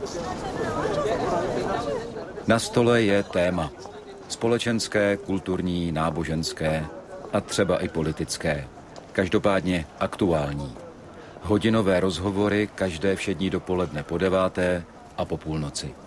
Na stole je téma. Společenské, kulturní, náboženské a třeba i politické. Každopádně aktuální. Hodinové rozhovory každé všední dopoledne po 9. a po půlnoci.